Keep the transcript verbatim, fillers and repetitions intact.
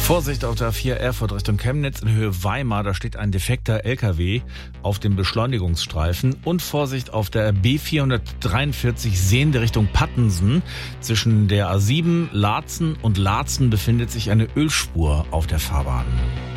Vorsicht auf der A vier Erfurt Richtung Chemnitz in Höhe Weimar, da steht ein defekter L K W auf dem Beschleunigungsstreifen. Und Vorsicht auf der B vierhundertdreiundvierzig sehende Richtung Pattensen. Zwischen der A sieben Laatzen und Laatzen befindet sich eine Ölspur auf der Fahrbahn.